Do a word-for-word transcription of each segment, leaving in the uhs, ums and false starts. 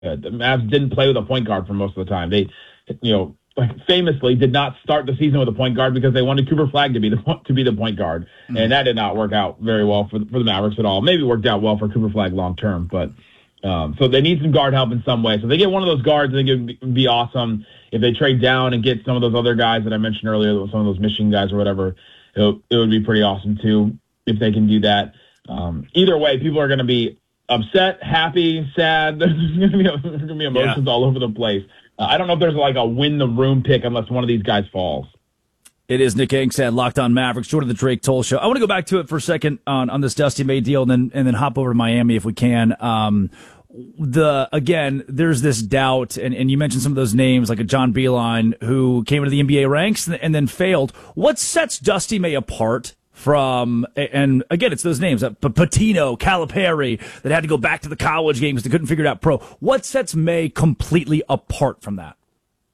Uh, the Mavs didn't play with a point guard for most of the time. They, you know, like famously did not start the season with a point guard because they wanted Cooper Flagg to be the to be the point guard, mm-hmm. and that did not work out very well for for the Mavericks at all. Maybe it worked out well for Cooper Flagg long term, but um, so they need some guard help in some way. So if they get one of those guards, I think it would be awesome. If they trade down and get some of those other guys that I mentioned earlier, some of those Michigan guys or whatever, it, it would be pretty awesome too if they can do that. Um, either way, people are going to be upset, happy, sad. There's going to be, there's going to be emotions yeah. all over the place. Uh, I don't know if there's like a win the room pick unless one of these guys falls. It is Nick Angstad, Locked On Mavericks, joining the Drake Toll Show. I want to go back to it for a second on, on this Dusty May deal, and then and then hop over to Miami if we can. Um, the again, there's this doubt, and, and you mentioned some of those names like a John Beilein who came into the N B A ranks and, and then failed. What sets Dusty May apart from, and again, it's those names, uh, Patino, Calipari, that had to go back to the college game because they couldn't figure it out pro. What sets May completely apart from that?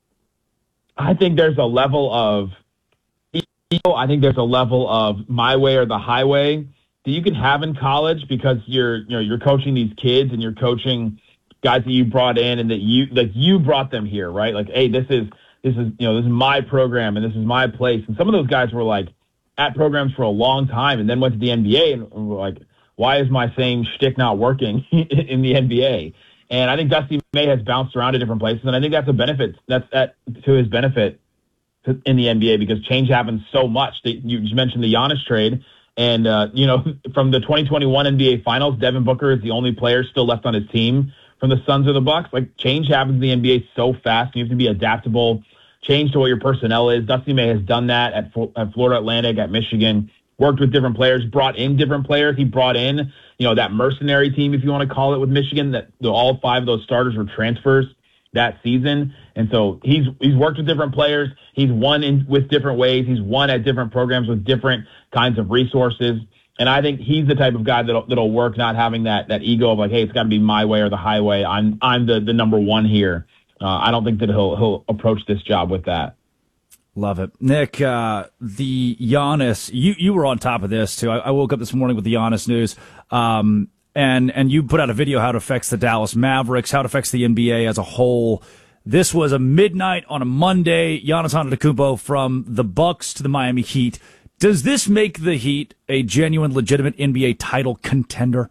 I think there's a level of ego. I think there's a level of my way or the highway that you can have in college because you're, you know, you're coaching these kids and you're coaching guys that you brought in and that you, like you brought them here, right? Like, hey, this is, this is, you know, this is my program and this is my place. And some of those guys were like, at programs for a long time and then went to the N B A and were like, why is my same shtick not working in the N B A? And I think Dusty May has bounced around to different places, and I think that's a benefit. That's at, to his benefit to, in the N B A because change happens so much. You just mentioned the Giannis trade, and uh, you know, from the twenty twenty-one N B A Finals, Devin Booker is the only player still left on his team from the Suns or the Bucks. Like change happens in the N B A so fast, and you have to be adaptable. Change to what your personnel is. Dusty May has done that at, at Florida Atlantic, at Michigan, worked with different players, brought in different players. He brought in, you know, that mercenary team, if you want to call it, with Michigan, that the, all five of those starters were transfers that season. And so he's he's worked with different players. He's won in, with different ways. He's won at different programs with different kinds of resources. And I think he's the type of guy that'll, that'll work, not having that that ego of like, hey, it's got to be my way or the highway. I'm I'm the, the number one here. Uh, I don't think that he'll he'll approach this job with that. Love it. Nick, uh, the Giannis, you, you were on top of this too. I, I woke up this morning with the Giannis news. Um, and, and you put out a video how it affects the Dallas Mavericks, how it affects the N B A as a whole. This was a midnight on a Monday. Giannis Antetokounmpo from the Bucks to the Miami Heat. Does this make the Heat a genuine, legitimate N B A title contender?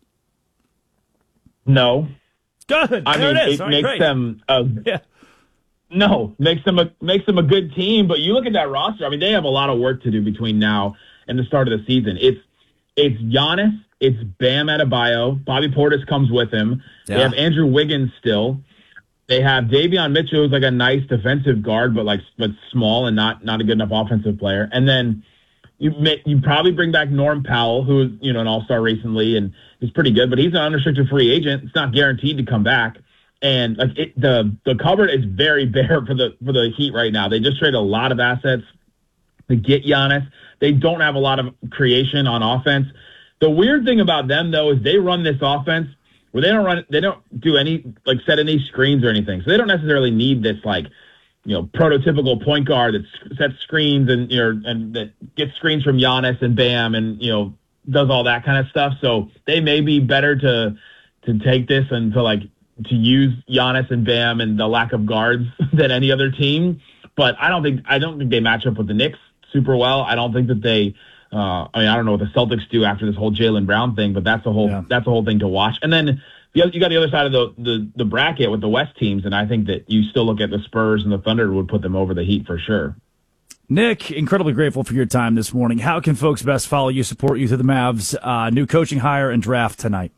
No. Good. I there mean, it is. it All right, makes great. them a, yeah. no, makes them a makes them a good team. But you look at that roster. I mean, they have a lot of work to do between now and the start of the season. It's it's Giannis, it's Bam Adebayo, Bobby Portis comes with him. Yeah. They have Andrew Wiggins still. They have Davion Mitchell, who's like a nice defensive guard, but like but small and not not a good enough offensive player. And then you may, you probably bring back Norm Powell, who is, you know, an all-star recently and he's pretty good, but he's an unrestricted free agent. It's not guaranteed to come back. And like it, the the cupboard is very bare for the for the Heat right now. They just traded a lot of assets to get Giannis. They don't have a lot of creation on offense. The weird thing about them though is they run this offense where they don't run they don't do any like set any screens or anything. So they don't necessarily need this like, you know, prototypical point guard that sets screens and, you know, and that gets screens from Giannis and Bam and, you know, does all that kind of stuff. So they may be better to to take this and to like to use Giannis and Bam and the lack of guards than any other team. But I don't think I don't think they match up with the Knicks super well. I don't think that they uh I mean I don't know what the Celtics do after this whole Jaylen Brown thing, but that's the whole yeah. that's the whole thing to watch. And then you got the other side of the, the the bracket with the West teams, and I think that you still look at the Spurs and the Thunder would put them over the Heat for sure. Nick, incredibly grateful for your time this morning. How can folks best follow you, support you through the Mavs, uh, new coaching hire and draft tonight?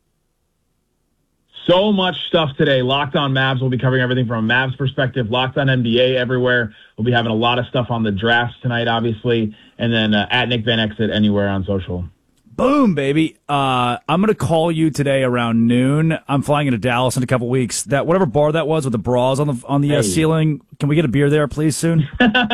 So much stuff today. Locked on Mavs. We'll be covering everything from a Mavs perspective. Locked on N B A everywhere. We'll be having a lot of stuff on the drafts tonight, obviously. And then uh, at Nick Van Exit anywhere on social. Boom, baby. Uh, I'm going to call you today around noon. I'm flying into Dallas in a couple weeks. That whatever bar that was with the bras on the on the hey. uh, ceiling, can we get a beer there, please, soon?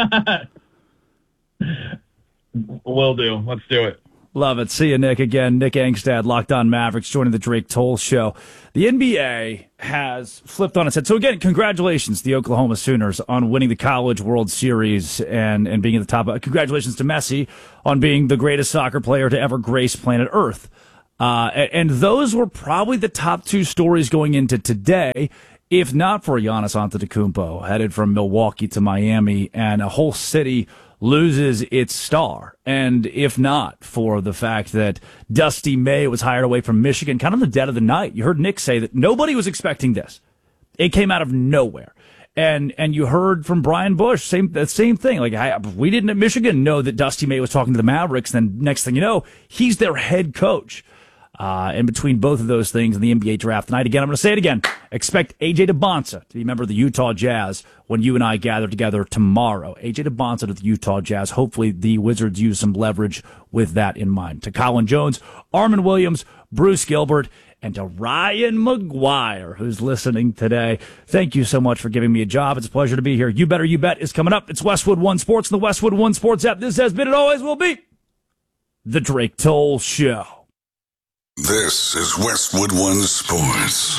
Will do. Let's do it. Love it. See you, Nick. Again, Nick Angstad, Locked On Mavericks, joining the Drake Toll Show. The N B A has flipped on its head. So, again, congratulations, the Oklahoma Sooners, on winning the College World Series and, and being at the top. Congratulations to Messi on being the greatest soccer player to ever grace planet Earth. Uh, and those were probably the top two stories going into today, if not for Giannis Antetokounmpo, headed from Milwaukee to Miami, and a whole city loses its star. And if not for the fact that Dusty May was hired away from Michigan, kind of the dead of the night. You heard Nick say that nobody was expecting this. It came out of nowhere. And and you heard from Brian Bush, same the same thing. Like, I, we didn't at Michigan know that Dusty May was talking to the Mavericks. Then next thing you know, he's their head coach. Uh, and between both of those things in the N B A draft tonight, again, I'm going to say it again. Expect A J DeBonsa to be a member of the Utah Jazz when you and I gather together tomorrow. A J DeBonsa to the Utah Jazz. Hopefully the Wizards use some leverage with that in mind. To Colin Jones, Armin Williams, Bruce Gilbert, and to Ryan McGuire, who's listening today. Thank you so much for giving me a job. It's a pleasure to be here. You Better You Bet is coming up. It's Westwood One Sports and the Westwood One Sports app. This has been, it always will be, The Drake Toll Show. This is Westwood One Sports.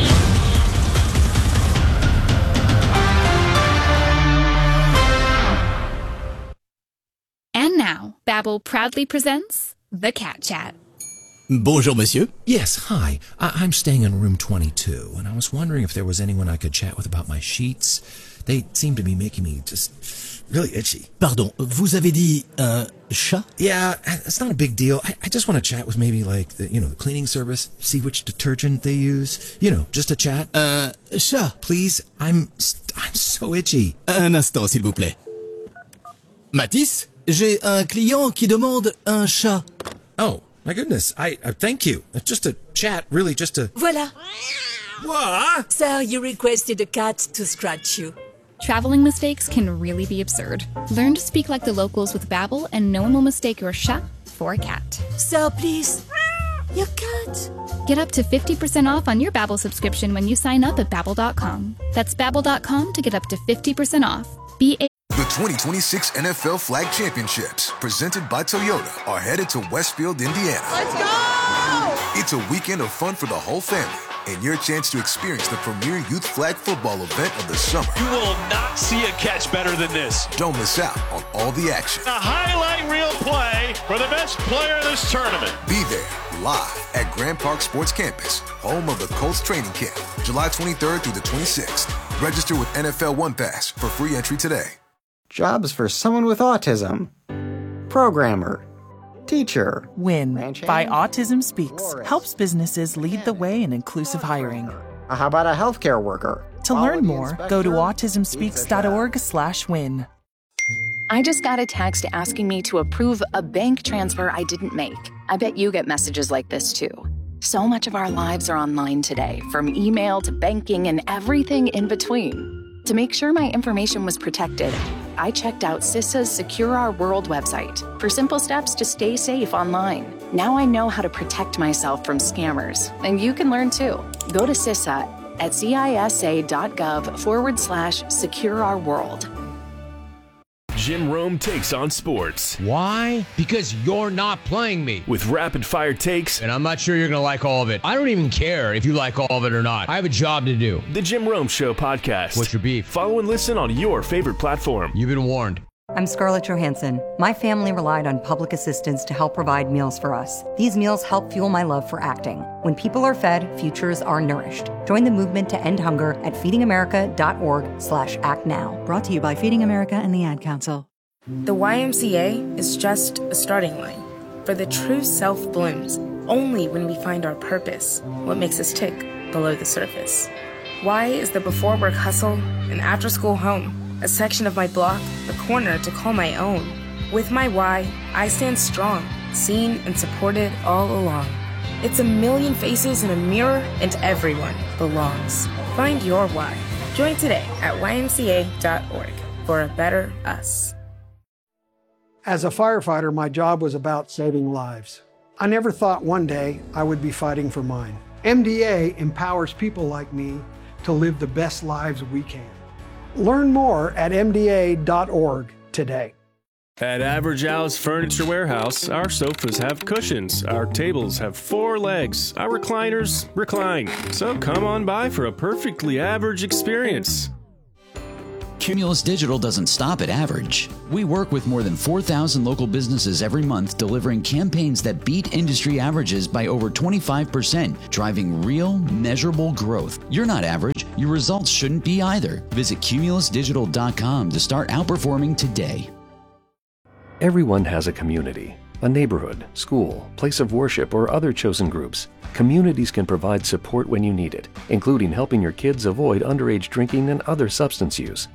And now, Babbel proudly presents The Cat Chat. Bonjour, monsieur. Yes, hi. I- I'm staying in room twenty-two, and I was wondering if there was anyone I could chat with about my sheets. They seem to be making me just really itchy. Pardon, vous avez dit un chat? Yeah, it's not a big deal. I, I just want to chat with maybe like the, you know, the cleaning service, see which detergent they use. You know, just a chat. Un chat. Please, I'm I'm so itchy. Un instant, s'il vous plaît. Mathis, j'ai un client qui demande un chat. Oh, my goodness. I, I thank you. It's just a chat, really, just a... Voilà. What? Sir, you requested a cat to scratch you. Traveling mistakes can really be absurd. Learn to speak like the locals with Babbel, and no one will mistake your chat for a cat. Sir, please. Your cat. Get up to fifty percent off on your Babbel subscription when you sign up at Babbel dot com. That's Babbel dot com to get up to fifty percent off. B A The twenty twenty-six N F L Flag Championships, presented by Toyota, are headed to Westfield, Indiana. Let's go! It's a weekend of fun for the whole family, and your chance to experience the premier youth flag football event of the summer. You will not see a catch better than this. Don't miss out on all the action. A highlight reel play for the best player in this tournament. Be there, live at Grand Park Sports Campus, home of the Colts training camp, July twenty-third through the twenty-sixth. Register with N F L One Pass for free entry today. Jobs for someone with autism. Programmer. Teacher. WIN by Autism Speaks helps businesses lead the way in inclusive hiring. How about a healthcare worker? To learn more, go to autism speaks dot org slash win. I just got a text asking me to approve a bank transfer I didn't make. I bet you get messages like this too. So much of our lives are online today, from email to banking and everything in between. To make sure my information was protected, I checked out CISA's Secure Our World website for simple steps to stay safe online. Now I know how to protect myself from scammers, and you can learn too. Go to CISA at cisa.gov forward slash secure our world. Jim Rome takes on sports. Why? Because you're not playing me. With rapid fire takes. And I'm not sure you're going to like all of it. I don't even care if you like all of it or not. I have a job to do. The Jim Rome Show podcast. What's your beef? Follow and listen on your favorite platform. You've been warned. I'm Scarlett Johansson. My family relied on public assistance to help provide meals for us. These meals help fuel my love for acting. When people are fed, futures are nourished. Join the movement to end hunger at feedingamerica.org slash act now. Brought to you by Feeding America and the Ad Council. The Y M C A is just a starting line. For the true self blooms only when we find our purpose, what makes us tick below the surface. Y is the before work hustle, an after school home, a section of my block, a corner to call my own. With my Y, I stand strong, seen and supported all along. It's a million faces in a mirror, and everyone belongs. Find your Y. Join today at Y M C A dot org for a better us. As a firefighter, my job was about saving lives. I never thought one day I would be fighting for mine. M D A empowers people like me to live the best lives we can. Learn more at M D A dot org today. At Average Al's Furniture Warehouse, our sofas have cushions, our tables have four legs, our recliners recline. So come on by for a perfectly average experience. Cumulus Digital doesn't stop at average. We work with more than four thousand local businesses every month, delivering campaigns that beat industry averages by over twenty-five percent, driving real, measurable growth. You're not average. Your results shouldn't be either. Visit cumulus digital dot com to start outperforming today. Everyone has a community, a neighborhood, school, place of worship, or other chosen groups. Communities can provide support when you need it, including helping your kids avoid underage drinking and other substance use.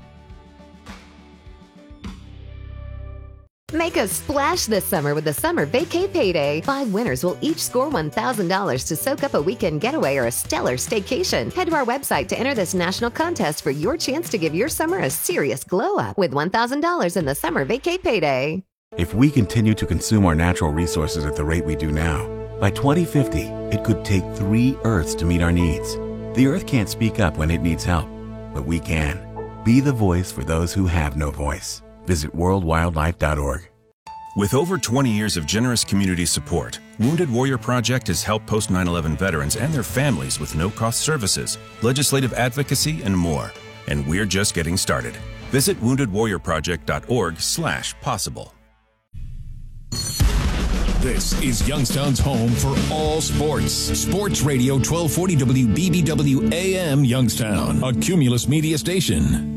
Make a splash this summer with the Summer Vacay Payday. Five winners will each score one thousand dollars to soak up a weekend getaway or a stellar staycation. Head to our website to enter this national contest for your chance to give your summer a serious glow-up with one thousand dollars in the Summer Vacay Payday. If we continue to consume our natural resources at the rate we do now, by twenty fifty, it could take three Earths to meet our needs. The Earth can't speak up when it needs help, but we can. Be the voice for those who have no voice. Visit world wildlife dot org. With over twenty years of generous community support, Wounded Warrior Project has helped post nine eleven veterans and their families with no-cost services, legislative advocacy, and more. And we're just getting started. Visit wounded warrior project dot org slash possible. This is Youngstown's home for all sports. Sports Radio twelve forty W B B W A M Youngstown, a Cumulus media station.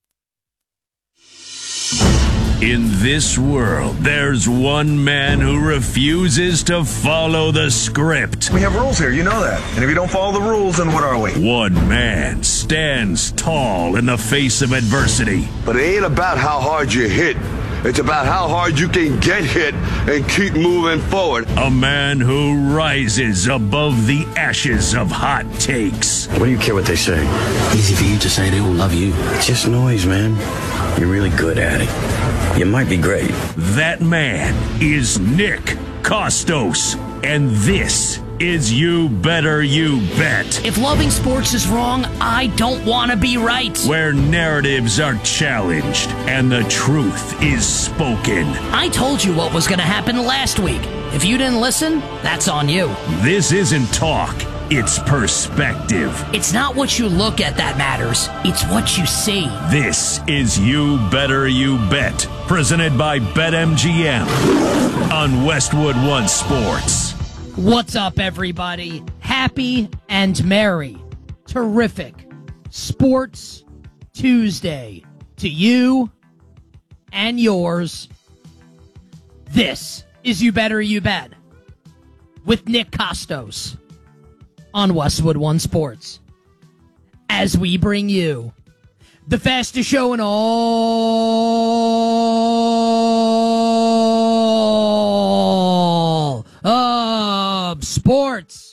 In this world, there's one man who refuses to follow the script. We have rules here, you know that. And if you don't follow the rules, then what are we? One man stands tall in the face of adversity. But it ain't about how hard you hit. It's about how hard you can get hit and keep moving forward. A man who rises above the ashes of hot takes. What do you care what they say? Easy for you to say they will love you. It's just noise, man. You're really good at it. You might be great. That man is Nick Kostos, and this is You Better You Bet. If loving sports is wrong, I don't want to be right. Where narratives are challenged and the truth is spoken. I told you what was going to happen last week. If you didn't listen, that's on you. This isn't talk. It's perspective. It's not what you look at that matters. It's what you see. This is You Better You Bet, presented by BetMGM on Westwood One Sports. What's up, everybody? Happy and merry, terrific Sports Tuesday to you and yours. This is You Better You Bet with Nick Kostos on Westwood One Sports, as we bring you the fastest show in all of sports.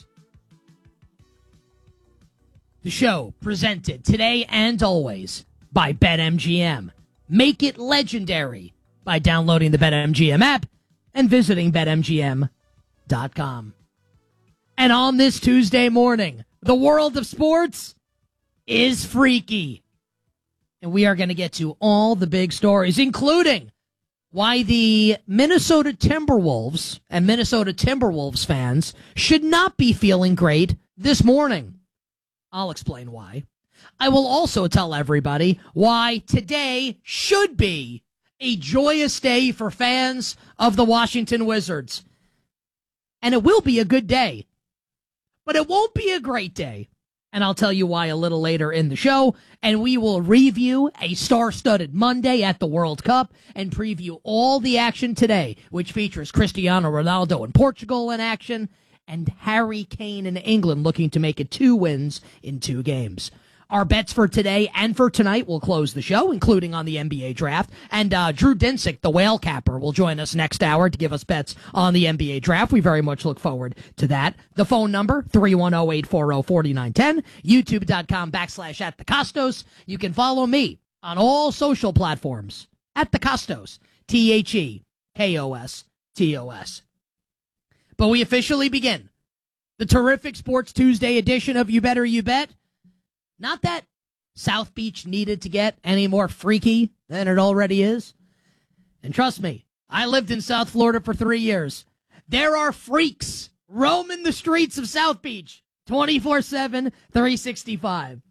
The show presented today and always by BetMGM. Make it legendary by downloading the BetMGM app and visiting bet M G M dot com. And on this Tuesday morning, the world of sports is freaky. And we are going to get to all the big stories, including why the Minnesota Timberwolves and Minnesota Timberwolves fans should not be feeling great this morning. I'll explain why. I will also tell everybody why today should be a joyous day for fans of the Washington Wizards. And it will be a good day. But it won't be a great day. And I'll tell you why a little later in the show. And we will review a star-studded Monday at the World Cup and preview all the action today, which features Cristiano Ronaldo in Portugal in action and Harry Kane in England looking to make it two wins in two games. Our bets for today and for tonight will close the show, including on the N B A draft. And uh, Drew Dinsick, the whale capper, will join us next hour to give us bets on the N B A draft. We very much look forward to that. The phone number, three one zero, eight four zero, four nine one zero, youtube.com backslash at the Kostos. You can follow me on all social platforms at the Kostos, T H E K O S T O S. But we officially begin the terrific Sports Tuesday edition of You Better You Bet. Not that South Beach needed to get any more freaky than it already is. And trust me, I lived in South Florida for three years. There are freaks roaming the streets of South Beach twenty-four seven, three sixty-five.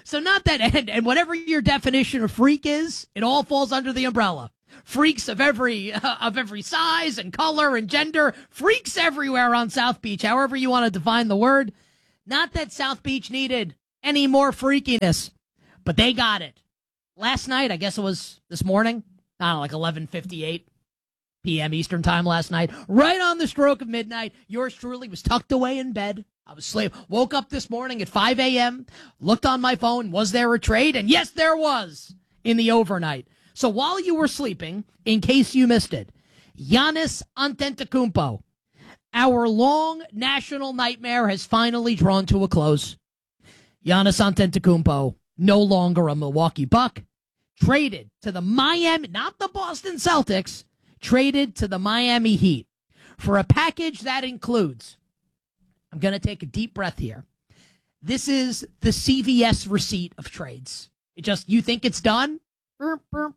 So not that, and, and whatever your definition of freak is, it all falls under the umbrella. Freaks of every uh, of every size and color and gender. Freaks everywhere on South Beach, however you want to define the word. Not that South Beach needed any more freakiness, but they got it. Last night, I guess it was this morning, I don't know, like eleven fifty-eight p.m. Eastern time last night, right on the stroke of midnight, yours truly was tucked away in bed. I was asleep. Woke up this morning at five a.m., looked on my phone, was there a trade? And yes, there was in the overnight. So while you were sleeping, in case you missed it, Giannis Antetokounmpo, our long national nightmare has finally drawn to a close. Giannis Antetokounmpo, no longer a Milwaukee Buck, traded to the Miami, not the Boston Celtics, traded to the Miami Heat for a package that includes, I'm going to take a deep breath here. This is the C V S receipt of trades. It just, you think it's done? And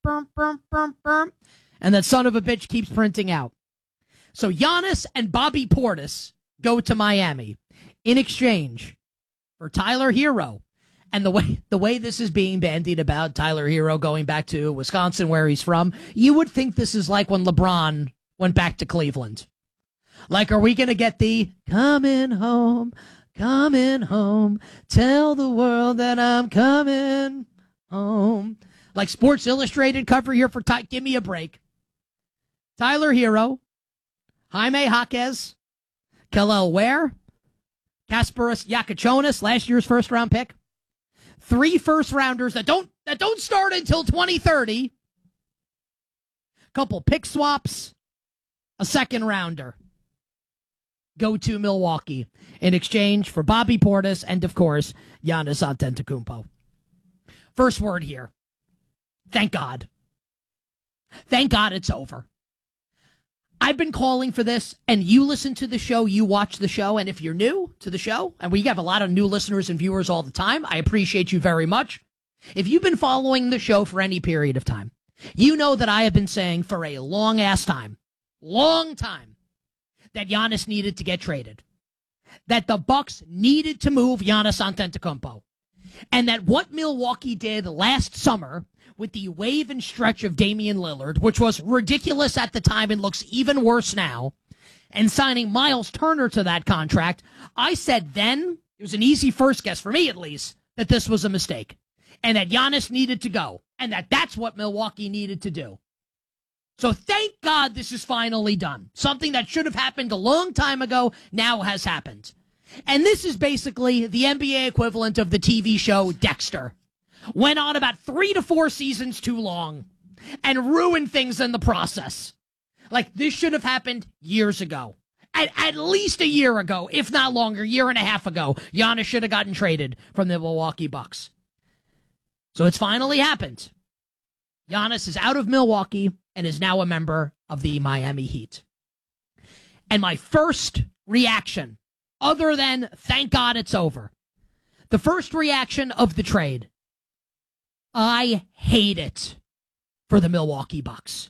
that son of a bitch keeps printing out. So Giannis and Bobby Portis go to Miami in exchange for Tyler Hero. And the way the way this is being bandied about, Tyler Hero going back to Wisconsin, where he's from, you would think this is like when LeBron went back to Cleveland. Like, are we going to get the coming home, coming home, tell the world that I'm coming home? Like Sports Illustrated cover here for Ty. Give me a break. Tyler Hero, Jaime Jaquez, Kel'el Ware, Kasparas Yakachonis, last year's first round pick. Three first rounders that don't that don't start until twenty thirty. Couple pick swaps, a second rounder. Go to Milwaukee in exchange for Bobby Portis and, of course, Giannis Antetokounmpo. First word here. Thank God. Thank God it's over. I've been calling for this, and you listen to the show, you watch the show, and if you're new to the show, and we have a lot of new listeners and viewers all the time, I appreciate you very much. If you've been following the show for any period of time, you know that I have been saying for a long-ass time, long time, that Giannis needed to get traded, that the Bucks needed to move Giannis Antetokounmpo, and that what Milwaukee did last summer with the wave and stretch of Damian Lillard, which was ridiculous at the time and looks even worse now, and signing Miles Turner to that contract, I said then, it was an easy first guess, for me at least, that this was a mistake, and that Giannis needed to go, and that that's what Milwaukee needed to do. So thank God this is finally done. Something that should have happened a long time ago now has happened. And this is basically the N B A equivalent of the T V show Dexter. Went on about three to four seasons too long and ruined things in the process. Like, this should have happened years ago. At, at least a year ago, if not longer, year and a half ago, Giannis should have gotten traded from the Milwaukee Bucks. So it's finally happened. Giannis is out of Milwaukee and is now a member of the Miami Heat. And my first reaction, other than thank God it's over, the first reaction of the trade, I hate it for the Milwaukee Bucks.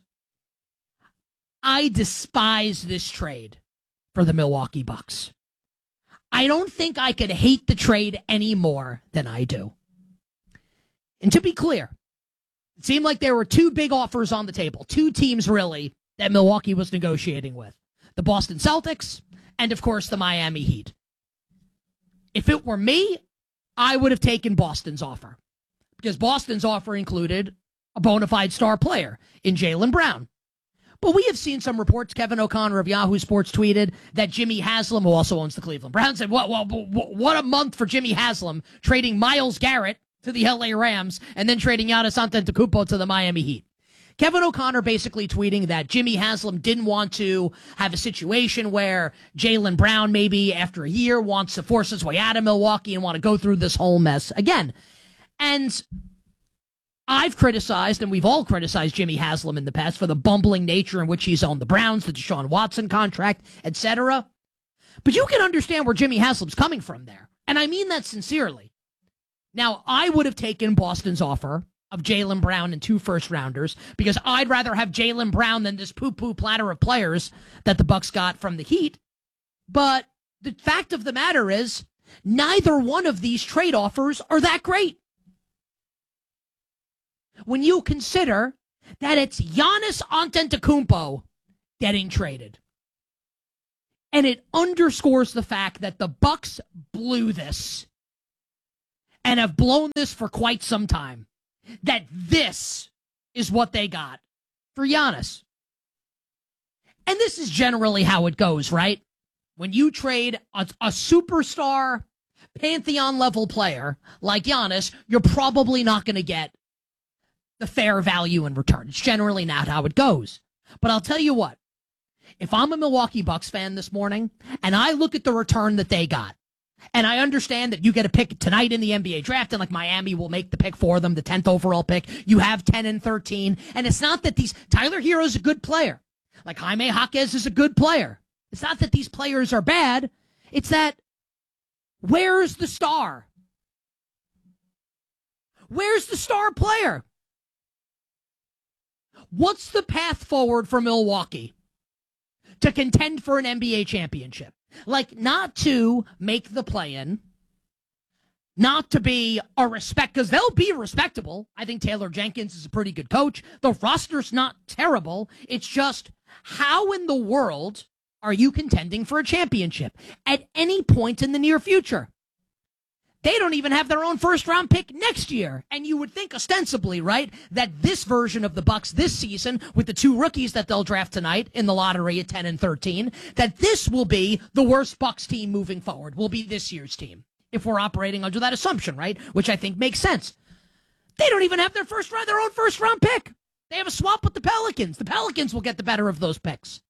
I despise this trade for the Milwaukee Bucks. I don't think I could hate the trade any more than I do. And to be clear, it seemed like there were two big offers on the table, two teams really that Milwaukee was negotiating with. The Boston Celtics and, of course, the Miami Heat. If it were me, I would have taken Boston's offer. Because Boston's offer included a bona fide star player in Jaylen Brown. But we have seen some reports. Kevin O'Connor of Yahoo Sports tweeted that Jimmy Haslam, who also owns the Cleveland Browns, said, what, what, what a month for Jimmy Haslam, trading Myles Garrett to the L A Rams and then trading Giannis Antetokounmpo to the Miami Heat. Kevin O'Connor basically tweeting that Jimmy Haslam didn't want to have a situation where Jaylen Brown maybe after a year wants to force his way out of Milwaukee and want to go through this whole mess again. And I've criticized, and we've all criticized Jimmy Haslam in the past for the bumbling nature in which he's owned the Browns, the Deshaun Watson contract, et cetera. But you can understand where Jimmy Haslam's coming from there. And I mean that sincerely. Now, I would have taken Boston's offer of Jaylen Brown and two first-rounders because I'd rather have Jaylen Brown than this poo-poo platter of players that the Bucks got from the Heat. But the fact of the matter is, neither one of these trade offers are that great. when you consider that it's Giannis Antetokounmpo getting traded. And it underscores the fact that the Bucks blew this and have blown this for quite some time. That this is what they got for Giannis. And this is generally how it goes, right? When you trade a, a superstar, Pantheon-level player like Giannis, you're probably not going to get the fair value in return. It's generally not how it goes. But I'll tell you what. If I'm a Milwaukee Bucks fan this morning, and I look at the return that they got, and I understand that you get a pick tonight in the N B A draft, and like Miami will make the pick for them, the tenth overall pick. You have ten and thirteen. And it's not that these, Tyler Hero's a good player. Like Jaime Jaquez is a good player. It's not that these players are bad. It's that, where's the star? Where's the star player? What's the path forward for Milwaukee to contend for an N B A championship? Like, not to make the play-in, not to be a respect, because they'll be respectable. I think Taylor Jenkins is a pretty good coach. The roster's not terrible. It's just, how in the world are you contending for a championship at any point in the near future? They don't even have their own first-round pick next year. And you would think ostensibly, right, that this version of the Bucks this season, with the two rookies that they'll draft tonight in the lottery at ten and thirteen, that this will be the worst Bucks team moving forward, will be this year's team, if we're operating under that assumption, right, which I think makes sense. They don't even have their first round, their own first-round pick. They have a swap with the Pelicans. The Pelicans will get the better of those picks.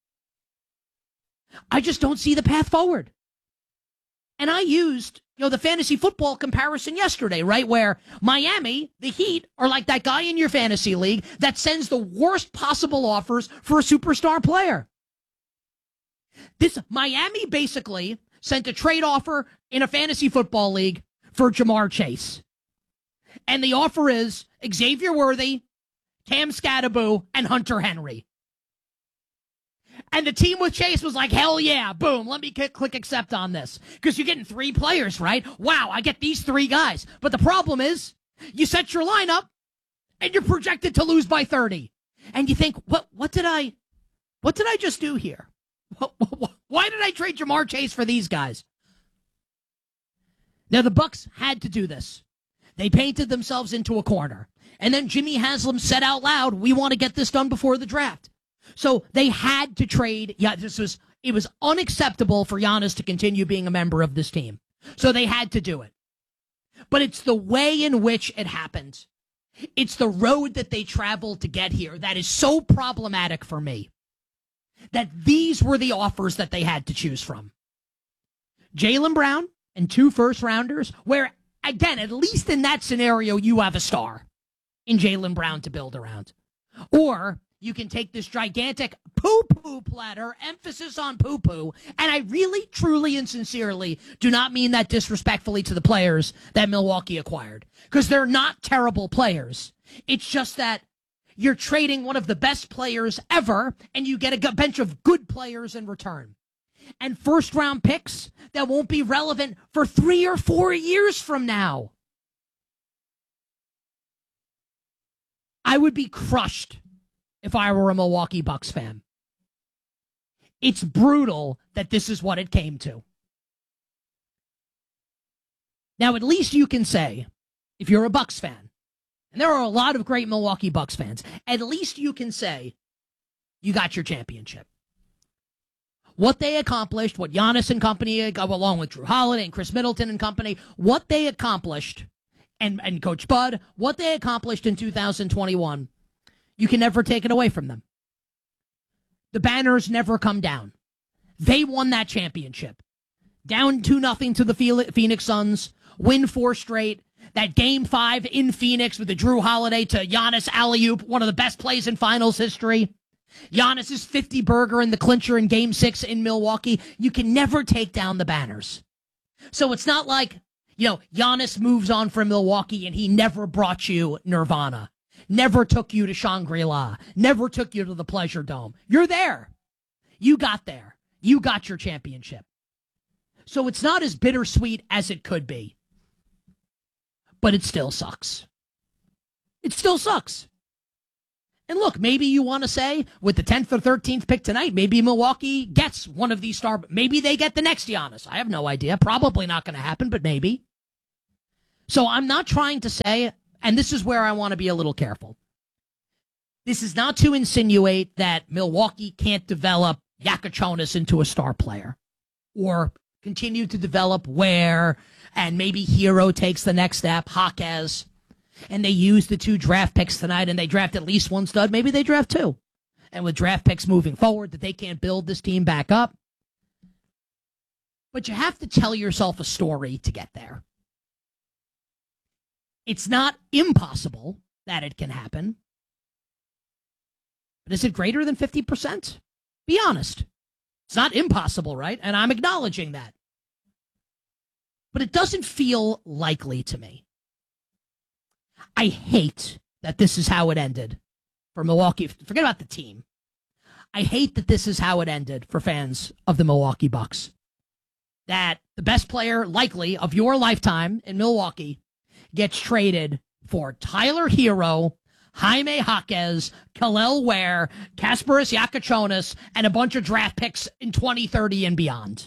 I just don't see the path forward. And I used, you know, the fantasy football comparison yesterday, right, where Miami, the Heat, are like that guy in your fantasy league that sends the worst possible offers for a superstar player. This Miami basically sent a trade offer in a fantasy football league for Jamar Chase. And the offer is Xavier Worthy, Cam Scatterbo, and Hunter Henry. And the team with Chase was like, hell yeah, boom, let me click, click accept on this. Because you're getting three players, right? Wow, I get these three guys. But the problem is, you set your lineup, and you're projected to lose by thirty. And you think, what What did I, what did I just do here? What, what, why did I trade Jamar Chase for these guys? Now, the Bucks had to do this. They painted themselves into a corner. And then Jimmy Haslam said out loud, we want to get this done before the draft. So they had to trade. Yeah, this was it was unacceptable for Giannis to continue being a member of this team. So they had to do it. But it's the way in which it happened. It's the road that they traveled to get here that is so problematic for me. That these were the offers that they had to choose from. Jaylen Brown and two first-rounders, where, again, at least in that scenario, you have a star in Jaylen Brown to build around. Or you can take this gigantic poo-poo platter, emphasis on poo-poo, and I really, truly, and sincerely do not mean that disrespectfully to the players that Milwaukee acquired, because they're not terrible players. It's just that you're trading one of the best players ever, and you get a bunch of good players in return. And first-round picks that won't be relevant for three or four years from now. I would be crushed if I were a Milwaukee Bucks fan. It's brutal that this is what it came to. Now, at least you can say, if you're a Bucks fan, and there are a lot of great Milwaukee Bucks fans, at least you can say, you got your championship. What they accomplished, what Giannis and company, along with Drew Holiday and Chris Middleton and company, what they accomplished, and, and Coach Bud, what they accomplished in two thousand twenty-one, you can never take it away from them. The banners never come down. They won that championship. Down two nothing to the Phoenix Suns, win four straight. That game five in Phoenix with the Drew Holiday to Giannis alley-oop, one of the best plays in finals history. Giannis's fifty burger in the clincher in game six in Milwaukee. You can never take down the banners. So it's not like, you know, Giannis moves on from Milwaukee and he never brought you Nirvana. Never took you to Shangri-La. Never took you to the Pleasure Dome. You're there. You got there. You got your championship. So it's not as bittersweet as it could be. But it still sucks. It still sucks. And look, maybe you want to say with the tenth or thirteenth pick tonight, maybe Milwaukee gets one of these star. Maybe they get the next Giannis. I have no idea. Probably not going to happen, but maybe. So I'm not trying to say, and this is where I want to be a little careful. This is not to insinuate that Milwaukee can't develop Yakachonis into a star player or continue to develop Ware and maybe Hero takes the next step, Jaquez. And they use the two draft picks tonight, and they draft at least one stud. Maybe they draft two. And with draft picks moving forward, that they can't build this team back up. But you have to tell yourself a story to get there. It's not impossible that it can happen. But is it greater than fifty percent? Be honest. It's not impossible, right? And I'm acknowledging that. But it doesn't feel likely to me. I hate that this is how it ended for Milwaukee. Forget about the team. I hate that this is how it ended for fans of the Milwaukee Bucks. That the best player likely of your lifetime in Milwaukee gets traded for Tyler Hero, Jaime Jaquez, Kel'el Ware, Kasparas Yakachonis, and a bunch of draft picks in twenty thirty and beyond.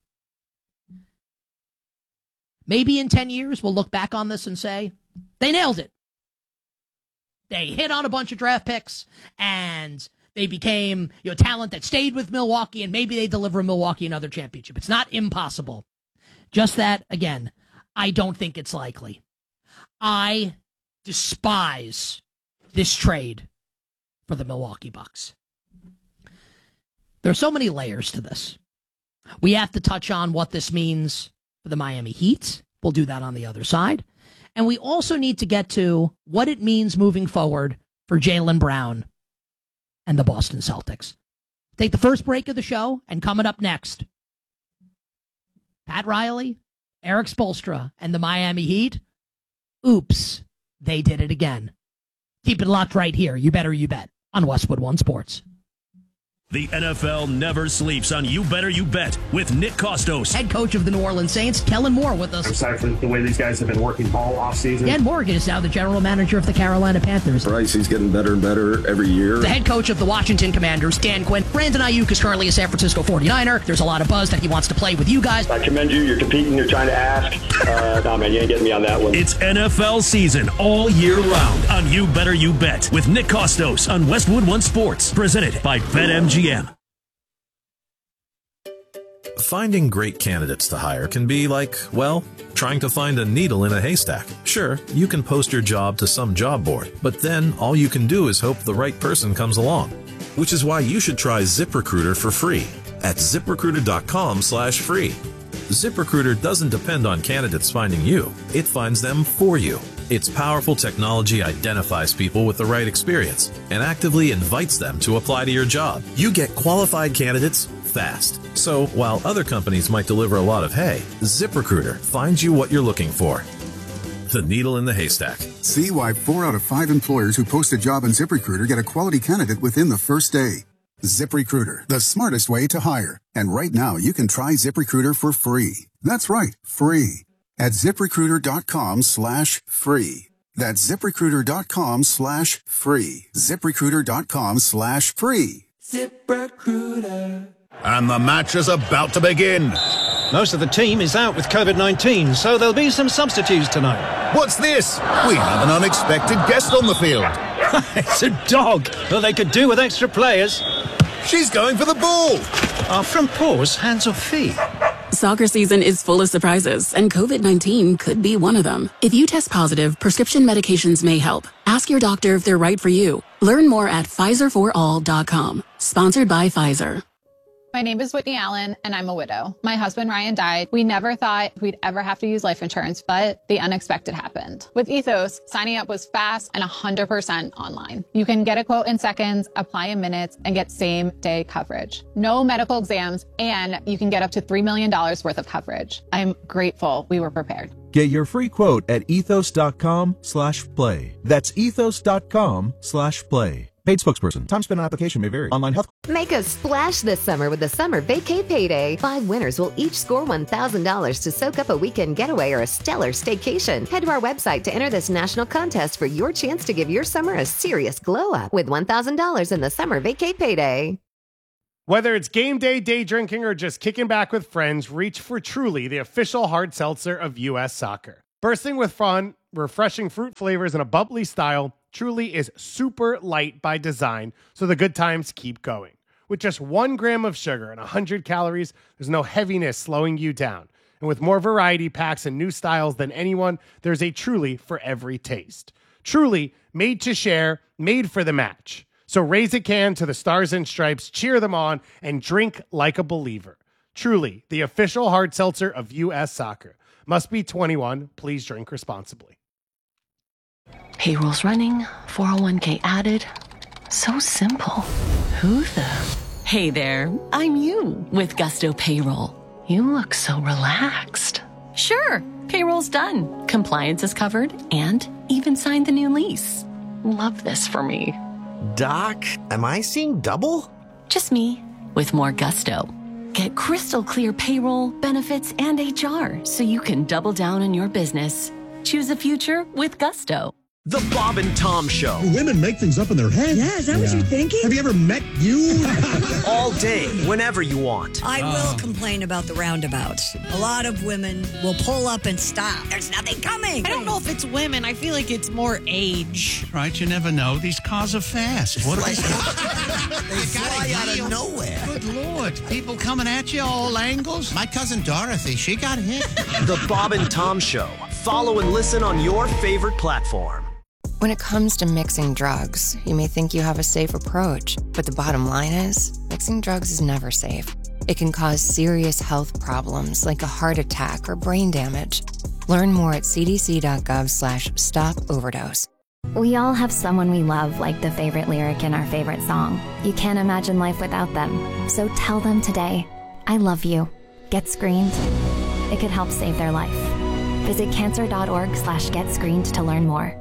Maybe in ten years we'll look back on this and say, they nailed it. They hit on a bunch of draft picks, and they became, you know, talent that stayed with Milwaukee, and maybe they deliver Milwaukee another championship. It's not impossible. Just that, again, I don't think it's likely. I despise this trade for the Milwaukee Bucks. There are so many layers to this. We have to touch on what this means for the Miami Heat. We'll do that on the other side. And we also need to get to what it means moving forward for Jaylen Brown and the Boston Celtics. Take the first break of the show, and coming up next, Pat Riley, Eric Spoelstra, and the Miami Heat. Oops, they did it again. Keep it locked right here. You better you bet on Westwood One Sports. The N F L never sleeps on You Better You Bet with Nick Kostos. Head coach of the New Orleans Saints, Kellen Moore, with us. Aside from the way these guys have been working all offseason. Dan Morgan is now the general manager of the Carolina Panthers. Bryce, he's getting better and better every year. The head coach of the Washington Commanders, Dan Quinn. Brandon Ayuk is currently a San Francisco forty-niner. There's a lot of buzz that he wants to play with you guys. I commend you. You're competing. You're trying to ask. Uh, no, man, you ain't getting me on that one. It's N F L season all year round on You Better You Bet with Nick Kostos on Westwood One Sports. Presented by BetMGM. Finding great candidates to hire can be like, well, trying to find a needle in a haystack. Sure, you can post your job to some job board, but then all you can do is hope the right person comes along. Which is why you should try ZipRecruiter for free at ZipRecruiter.com slash free. ZipRecruiter doesn't depend on candidates finding you. It finds them for you. Its powerful technology identifies people with the right experience and actively invites them to apply to your job. You get qualified candidates fast. So while other companies might deliver a lot of hay, ZipRecruiter finds you what you're looking for. The needle in the haystack. See why four out of five employers who post a job on ZipRecruiter get a quality candidate within the first day. ZipRecruiter, the smartest way to hire. And right now, you can try ZipRecruiter for free. That's right, free. At ZipRecruiter.com slash free. That's ZipRecruiter.com slash free. ZipRecruiter.com slash free. ZipRecruiter. And the match is about to begin. Most of the team is out with COVID nineteen, so there'll be some substitutes tonight. What's this? We have an unexpected guest on the field. It's a dog. Well, they could do with extra players. She's going for the ball. Are front paws hands or feet? Soccer season is full of surprises, and COVID nineteen could be one of them. If you test positive, prescription medications may help. Ask your doctor if they're right for you. Learn more at Pfizer for all dot com. Sponsored by Pfizer. My name is Whitney Allen, and I'm a widow. My husband, Ryan, died. We never thought we'd ever have to use life insurance, but the unexpected happened. With Ethos, signing up was fast and one hundred percent online. You can get a quote in seconds, apply in minutes, and get same-day coverage. No medical exams, and you can get up to three million dollars worth of coverage. I'm grateful we were prepared. Get your free quote at ethos.com slash play. That's ethos.com slash play. Paid spokesperson. Time spent on application may vary. Online health. Make a splash this summer with the Summer Vacay Payday. Five winners will each score one thousand dollars to soak up a weekend getaway or a stellar staycation. Head to our website to enter this national contest for your chance to give your summer a serious glow up with one thousand dollars in the Summer Vacay Payday. Whether it's game day, day drinking, or just kicking back with friends, reach for Truly, the official hard seltzer of U S Soccer. Bursting with fun, refreshing fruit flavors, and a bubbly style, Truly is super light by design, so the good times keep going. With just one gram of sugar and one hundred calories, there's no heaviness slowing you down. And with more variety packs and new styles than anyone, there's a Truly for every taste. Truly, made to share, made for the match. So raise a can to the Stars and Stripes, cheer them on, and drink like a believer. Truly, the official hard seltzer of U S Soccer. Must be twenty-one. Please drink responsibly. Payroll's running, four oh one k added. So simple. Who the? Hey there, I'm you with Gusto Payroll. You look so relaxed. Sure, payroll's done. Compliance is covered and even signed the new lease. Love this for me. Doc, am I seeing double? Just me with more gusto. Get crystal clear payroll, benefits, and H R so you can double down on your business. Choose a future with Gusto. The Bob and Tom Show. Women make things up in their heads. Yeah, is that yeah. what you're thinking? Have you ever met you? All day, whenever you want. I oh. will complain about the roundabouts. A lot of women will pull up and stop. There's nothing coming. I don't know if it's women. I feel like it's more age. Right, you never know. These cars are fast. What like, they fly out of nowhere. Good Lord. People coming at you all angles. My cousin Dorothy, she got hit. The Bob and Tom Show. Follow and listen on your favorite platform. When it comes to mixing drugs, you may think you have a safe approach, but the bottom line is, mixing drugs is never safe. It can cause serious health problems like a heart attack or brain damage. Learn more at cdc.gov slash stop overdose. We all have someone we love, like the favorite lyric in our favorite song. You can't imagine life without them. So tell them today, I love you. Get screened. It could help save their life. Visit cancer.org slash get screened to learn more.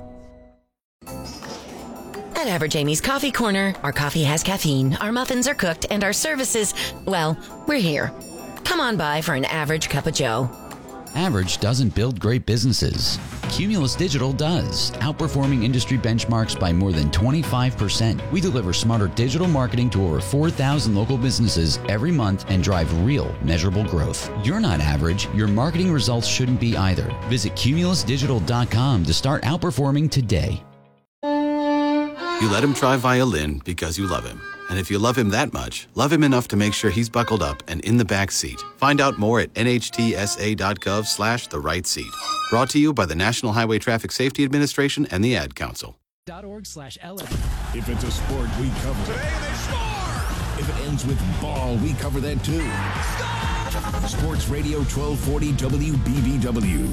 At Average Amy's Coffee Corner, our coffee has caffeine, our muffins are cooked, and our services, well, we're here. Come on by for an average cup of joe. Average doesn't build great businesses. Cumulus Digital does, outperforming industry benchmarks by more than twenty-five percent. We deliver smarter digital marketing to over four thousand local businesses every month and drive real, measurable growth. You're not average. Your marketing results shouldn't be either. Visit cumulus digital dot com to start outperforming today. You let him try violin because you love him. And if you love him that much, love him enough to make sure he's buckled up and in the back seat. Find out more at nhtsa.gov slash the right seat. Brought to you by the National Highway Traffic Safety Administration and the Ad Council. .org slash If it's a sport, we cover it. Today they score! If it ends with ball, we cover that too. Score! Sports Radio twelve forty W B B W.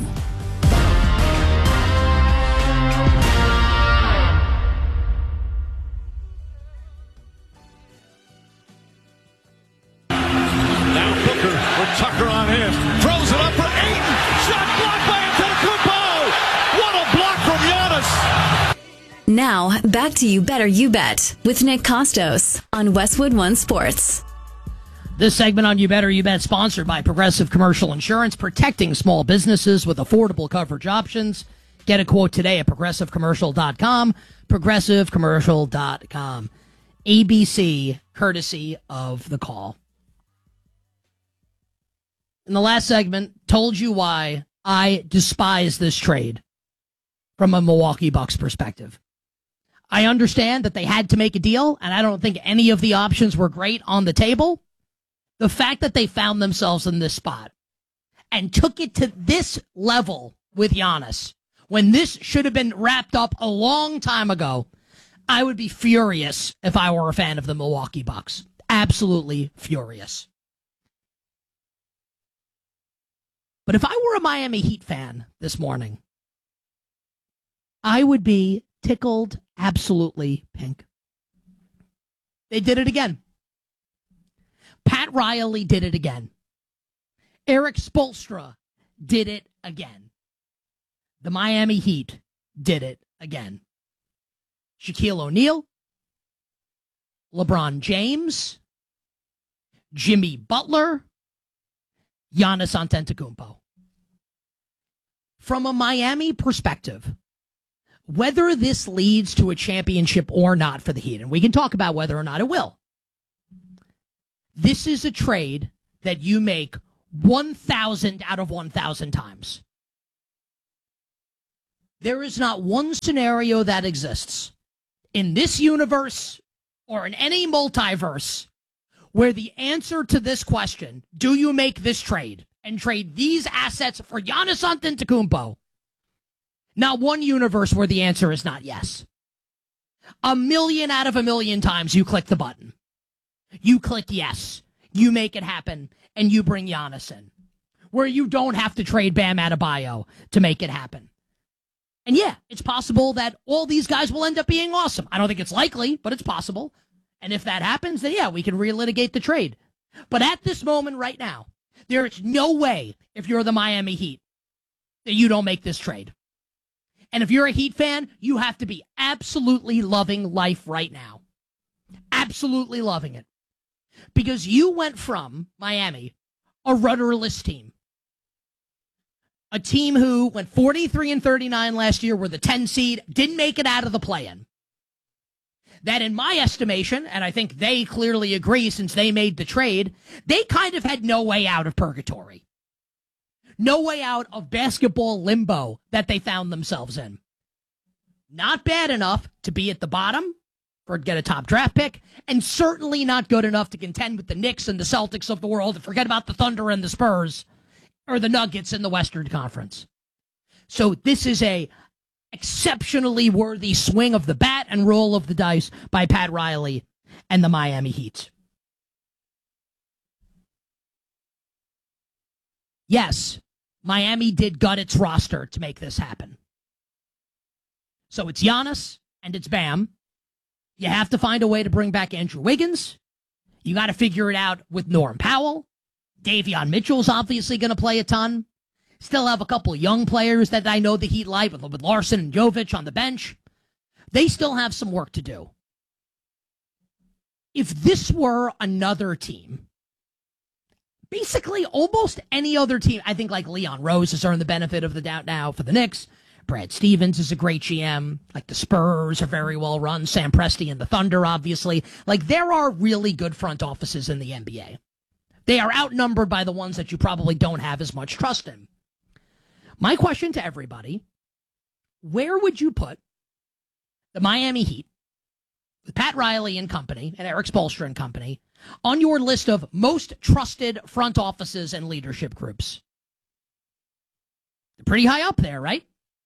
Tucker on his, throws it up for Ayton, shot blocked by Antetokounmpo. What a block from Giannis. Now, back to You Better You Bet with Nick Costos on Westwood One Sports. This segment on You Better You Bet sponsored by Progressive Commercial Insurance, protecting small businesses with affordable coverage options. Get a quote today at progressive commercial dot com, progressive commercial dot com. A B C, courtesy of The Call. In the last segment, told you why I despise this trade from a Milwaukee Bucks perspective. I understand that they had to make a deal, and I don't think any of the options were great on the table. The fact that they found themselves in this spot and took it to this level with Giannis, when this should have been wrapped up a long time ago, I would be furious if I were a fan of the Milwaukee Bucks. Absolutely furious. But if I were a Miami Heat fan this morning, I would be tickled absolutely pink. They did it again. Pat Riley did it again. Eric Spoelstra did it again. The Miami Heat did it again. Shaquille O'Neal, LeBron James, Jimmy Butler, Giannis Antetokounmpo. From a Miami perspective, whether this leads to a championship or not for the Heat, and we can talk about whether or not it will, this is a trade that you make one thousand out of one thousand times. There is not one scenario that exists in this universe or in any multiverse where the answer to this question, do you make this trade and trade these assets for Giannis Antetokounmpo? Not one universe where the answer is not yes. A million out of a million times you click the button. You click yes. You make it happen, and you bring Giannis in. Where you don't have to trade Bam Adebayo to make it happen. And yeah, it's possible that all these guys will end up being awesome. I don't think it's likely, but it's possible. And if that happens, then yeah, we can relitigate the trade. But at this moment right now, there is no way, if you're the Miami Heat, that you don't make this trade. And if you're a Heat fan, you have to be absolutely loving life right now. Absolutely loving it. Because you went from Miami, a rudderless team, a team who went forty-three and thirty-nine last year, were the ten seed, didn't make it out of the play-in. That in my estimation, and I think they clearly agree since they made the trade, they kind of had no way out of purgatory. No way out of basketball limbo that they found themselves in. Not bad enough to be at the bottom or get a top draft pick, and certainly not good enough to contend with the Knicks and the Celtics of the world, and forget about the Thunder and the Spurs, or the Nuggets in the Western Conference. So this is a exceptionally worthy swing of the bat and roll of the dice by Pat Riley and the Miami Heat. Yes, Miami did gut its roster to make this happen. So it's Giannis and it's Bam. You have to find a way to bring back Andrew Wiggins. You got to figure it out with Norm Powell. Davion Mitchell's obviously going to play a ton. Still have a couple of young players that I know the Heat like with, with Larson and Jovic on the bench. They still have some work to do. If this were another team, basically almost any other team, I think like Leon Rose has earned the benefit of the doubt now for the Knicks. Brad Stevens is a great G M. Like the Spurs are very well run. Sam Presti and the Thunder, obviously. Like there are really good front offices in the N B A. They are outnumbered by the ones that you probably don't have as much trust in. My question to everybody, where would you put the Miami Heat, with Pat Riley and company, and Eric Spoelstra and company, on your list of most trusted front offices and leadership groups? They're pretty high up there, right?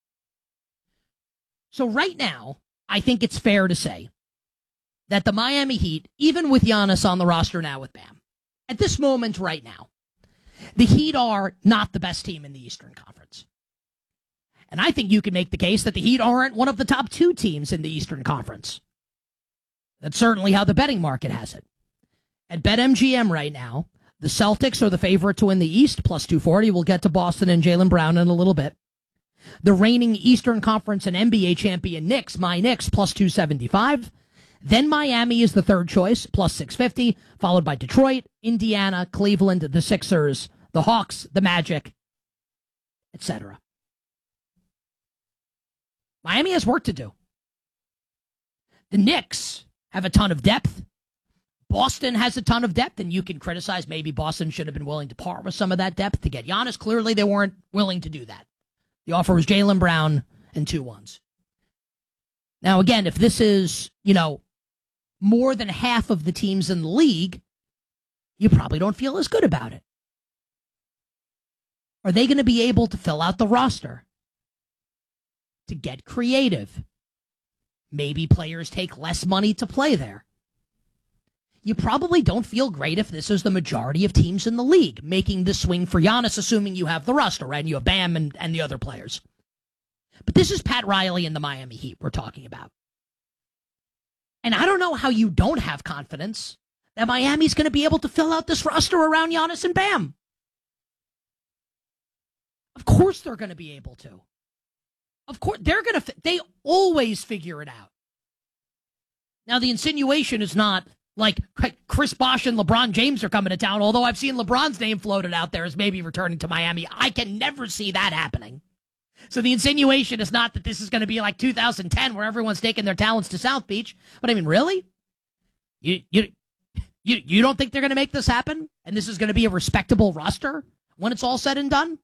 So right now, I think it's fair to say that the Miami Heat, even with Giannis on the roster now with Bam, at this moment right now, the Heat are not the best team in the Eastern Conference. And I think you can make the case that the Heat aren't one of the top two teams in the Eastern Conference. That's certainly how the betting market has it. At BetMGM right now, the Celtics are the favorite to win the East, plus two forty. We'll get to Boston and Jaylen Brown in a little bit. The reigning Eastern Conference and N B A champion Knicks, my Knicks, plus two seventy-five. Then Miami is the third choice, plus six fifty, followed by Detroit, Indiana, Cleveland, the Sixers, the Hawks, the Magic, et cetera. Miami has work to do. The Knicks have a ton of depth. Boston has a ton of depth, and you can criticize maybe Boston should have been willing to part with some of that depth to get Giannis. Clearly, they weren't willing to do that. The offer was Jaylen Brown and two ones. Now, again, if this is, you know, more than half of the teams in the league, you probably don't feel as good about it. Are they going to be able to fill out the roster? To get creative? Maybe players take less money to play there. You probably don't feel great if this is the majority of teams in the league making the swing for Giannis, assuming you have the roster, right? And you have Bam and, and the other players. But this is Pat Riley and the Miami Heat we're talking about. And I don't know how you don't have confidence that Miami's going to be able to fill out this roster around Giannis and Bam. Of course they're going to be able to. Of course, they're going to, they always figure it out. Now, the insinuation is not like Chris Bosh and LeBron James are coming to town, although I've seen LeBron's name floated out there as maybe returning to Miami. I can never see that happening. So the insinuation is not that this is going to be like two thousand ten where everyone's taking their talents to South Beach. But I mean, really? You you you, you don't think they're going to make this happen? And this is going to be a respectable roster when it's all said and done?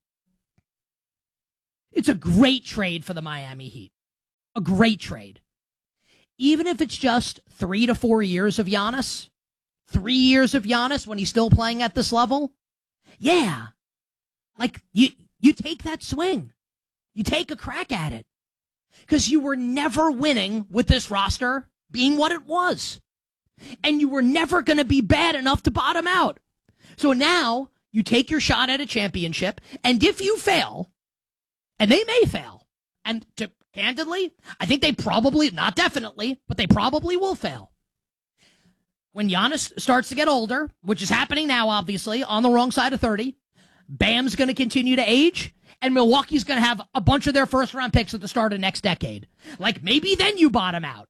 It's a great trade for the Miami Heat. A great trade. Even if it's just three to four years of Giannis, three years of Giannis when he's still playing at this level, yeah. Like, you, you take that swing. You take a crack at it. Because you were never winning with this roster being what it was. And you were never going to be bad enough to bottom out. So now you take your shot at a championship, and if you fail, and they may fail, and to, candidly, I think they probably, not definitely, but they probably will fail. When Giannis starts to get older, which is happening now, obviously, on the wrong side of thirty, Bam's going to continue to age, and Milwaukee's going to have a bunch of their first-round picks at the start of next decade. Like, maybe then you bottom out.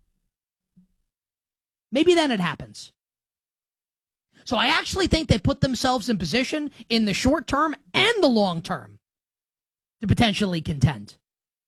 Maybe then it happens. So I actually think they put themselves in position in the short term and the long term to potentially contend.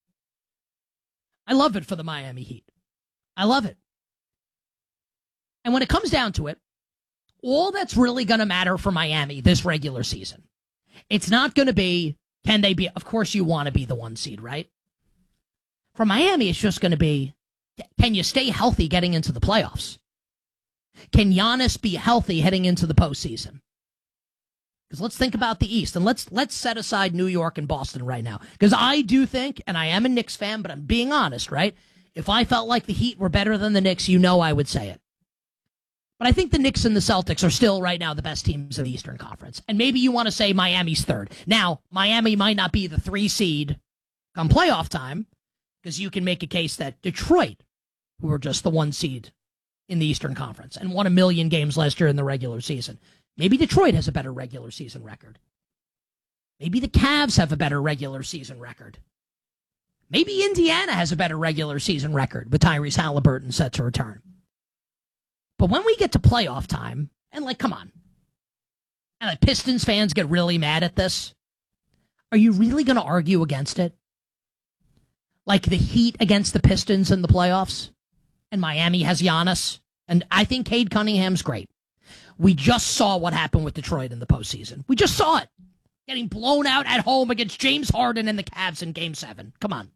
I love it for the Miami Heat. I love it. And when it comes down to it, all that's really going to matter for Miami this regular season, it's not going to be, can they be, of course you want to be the one seed, right? For Miami, it's just going to be, can you stay healthy getting into the playoffs? Can Giannis be healthy heading into the postseason? Because let's think about the East, and let's let's set aside New York and Boston right now. Because I do think, and I am a Knicks fan, but I'm being honest, right? If I felt like the Heat were better than the Knicks, you know I would say it. But I think the Knicks and the Celtics are still right now the best teams in the Eastern Conference. And maybe you want to say Miami's third. Now, Miami might not be the three seed come playoff time, because you can make a case that Detroit, who are just the one seed in the Eastern Conference and won a million games last year in the regular season. Maybe Detroit has a better regular season record. Maybe the Cavs have a better regular season record. Maybe Indiana has a better regular season record with Tyrese Halliburton set to return. But when we get to playoff time, and like, come on, and the Pistons fans get really mad at this, are you really going to argue against it? Like the Heat against the Pistons in the playoffs? And Miami has Giannis. And I think Cade Cunningham's great. We just saw what happened with Detroit in the postseason. We just saw it. Getting blown out at home against James Harden and the Cavs in Game seven. Come on.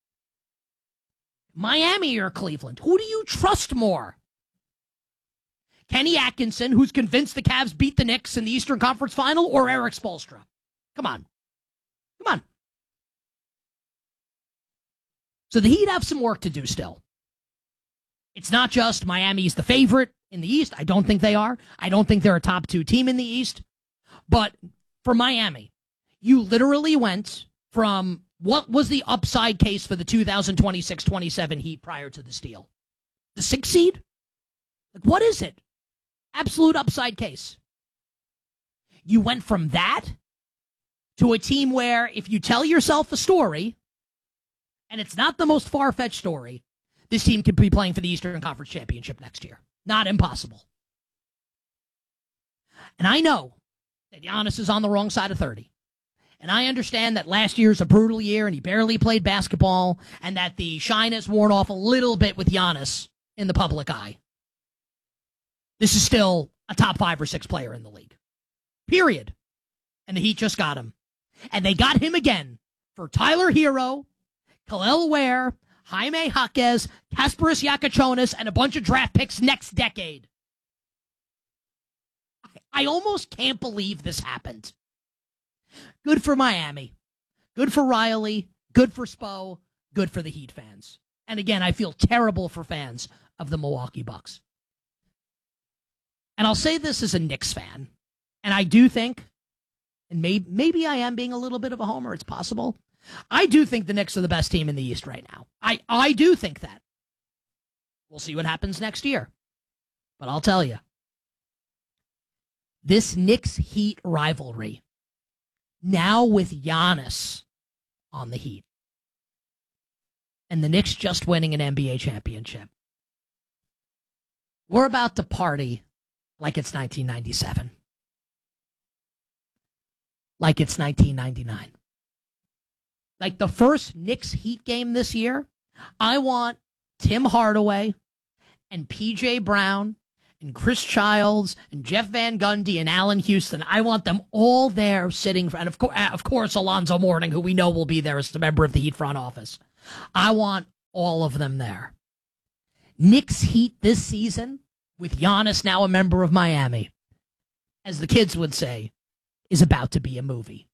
Miami or Cleveland? Who do you trust more? Kenny Atkinson, who's convinced the Cavs beat the Knicks in the Eastern Conference Final, or Eric Spoelstra? Come on. Come on. So the Heat have some work to do still. It's not just Miami's the favorite in the East. I don't think they are. I don't think they're a top two team in the East. But for Miami, you literally went from what was the upside case for the two thousand twenty-six twenty-seven Heat prior to this deal? The sixth seed? Like, what is it? Absolute upside case. You went from that to a team where if you tell yourself a story, and it's not the most far-fetched story, this team could be playing for the Eastern Conference Championship next year. Not impossible. And I know that Giannis is on the wrong side of thirty. And I understand that last year's a brutal year and he barely played basketball and that the shine has worn off a little bit with Giannis in the public eye. This is still a top five or six player in the league. Period. And the Heat just got him. And they got him again for Tyler Hero, Kel'el Ware, Jaime Jaquez, Kasparis Yakachonis, and a bunch of draft picks next decade. I, I almost can't believe this happened. Good for Miami. Good for Riley. Good for Spo. Good for the Heat fans. And again, I feel terrible for fans of the Milwaukee Bucks. And I'll say this as a Knicks fan. And I do think, and maybe, maybe I am being a little bit of a homer, it's possible, I do think the Knicks are the best team in the East right now. I, I do think that. We'll see what happens next year. But I'll tell you, this Knicks-Heat rivalry, now with Giannis on the Heat, and the Knicks just winning an N B A championship, We're about to party like it's nineteen ninety-seven. Like it's nineteen ninety-nine. Like the first Knicks Heat game this year, I want Tim Hardaway and P J Brown and Chris Childs and Jeff Van Gundy and Allen Houston. I want them all there sitting, and of, co- of course Alonzo Mourning, who we know will be there as a member of the Heat front office. I want all of them there. Knicks Heat this season, with Giannis now a member of Miami, as the kids would say, is about to be a movie.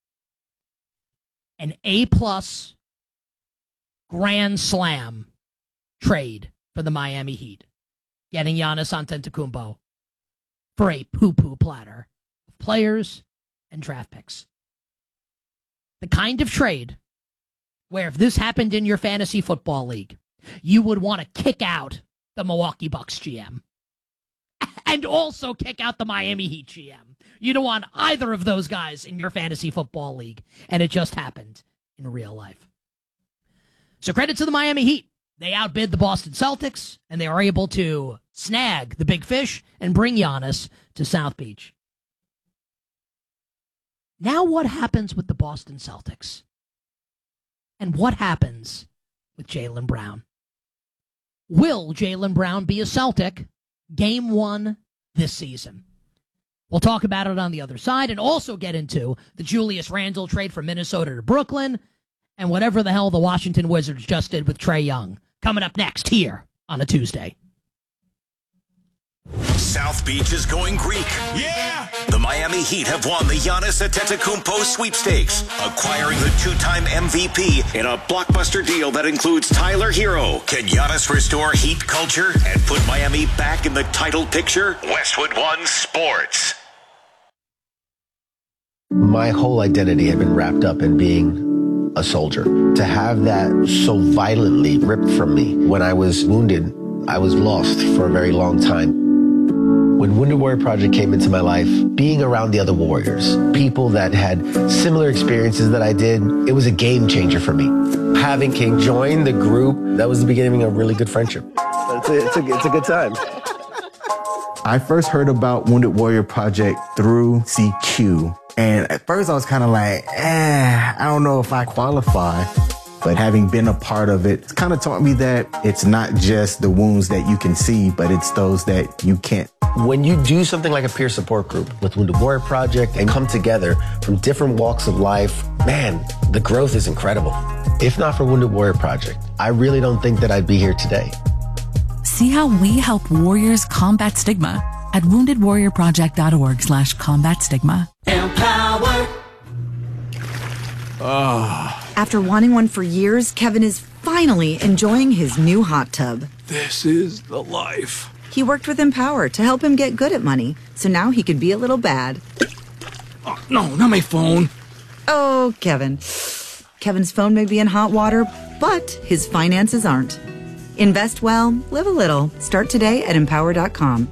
An A-plus grand slam trade for the Miami Heat, getting Giannis Antetokounmpo for a poo-poo platter of players and draft picks. The kind of trade where if this happened in your fantasy football league, you would want to kick out the Milwaukee Bucks G M and also kick out the Miami Heat G M. You don't want either of those guys in your fantasy football league, and it just happened in real life. So credit to the Miami Heat. They outbid the Boston Celtics, and they were able to snag the big fish and bring Giannis to South Beach. Now what happens with the Boston Celtics? And what happens with Jaylen Brown? Will Jaylen Brown be a Celtic game one this season? We'll talk about it on the other side and also get into the Julius Randle trade from Minnesota to Brooklyn and whatever the hell the Washington Wizards just did with Trae Young. Coming up next here on a Tuesday. South Beach is going Greek. Yeah! The Miami Heat have won the Giannis Antetokounmpo sweepstakes, acquiring the two-time M V P in a blockbuster deal that includes Tyler Hero. Can Giannis restore Heat culture and put Miami back in the title picture? Westwood One Sports. My whole identity had been wrapped up in being a soldier. To have that so violently ripped from me when I was wounded, I was lost for a very long time. When Wounded Warrior Project came into my life, being around the other warriors, people that had similar experiences that I did, it was a game changer for me. Having King join the group, that was the beginning of a really good friendship. It's a, it's a, it's a good time. I first heard about Wounded Warrior Project through C Q. And at first I was kind of like, eh, I don't know if I qualify. But having been a part of it, it's kind of taught me that it's not just the wounds that you can see, but it's those that you can't. When you do something like a peer support group with Wounded Warrior Project and come together from different walks of life, man, the growth is incredible. If not for Wounded Warrior Project, I really don't think that I'd be here today. See how we help warriors combat stigma at woundedwarriorproject.org slash combat stigma. Empower. Oh. After wanting one for years, Kevin is finally enjoying his new hot tub. This is the life. He worked with Empower to help him get good at money, so now he could be a little bad. Oh, no, not my phone. Oh, Kevin. Kevin's phone may be in hot water, but his finances aren't. Invest well, live a little. Start today at empower dot com.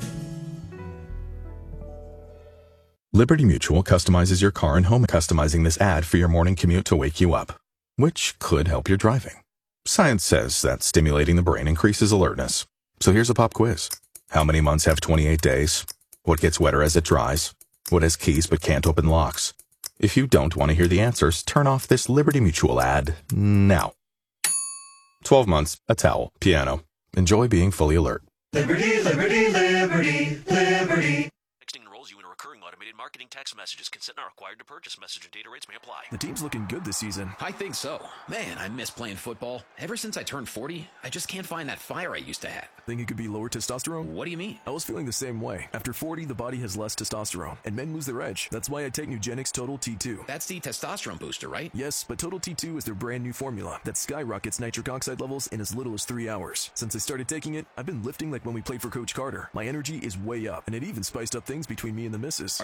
Liberty Mutual customizes your car and home, customizing this ad for your morning commute to wake you up, which could help your driving. Science says that stimulating the brain increases alertness. So here's a pop quiz. How many months have twenty-eight days? What gets wetter as it dries? What has keys but can't open locks? If you don't want to hear the answers, turn off this Liberty Mutual ad now. twelve months, a towel, piano. Enjoy being fully alert. Liberty, liberty, liberty, liberty. Texting enrolls you in a recurring automated marketing text messages. Consent not required to purchase. Message and data rates may apply. The team's looking good this season. I think so. Man, I miss playing football. Ever since I turned forty, I just can't find that fire I used to have. Think it could be lower testosterone? What do you mean? I was feeling the same way. After forty, the body has less testosterone, and men lose their edge. That's why I take Nugenix Total T two. That's the testosterone booster, right? Yes, but Total T two is their brand new formula that skyrockets nitric oxide levels in as little as three hours. Since I started taking it, I've been lifting like when we played for Coach Carter. My energy is way up, and it even spiced up things between me and the missus. Are they still giving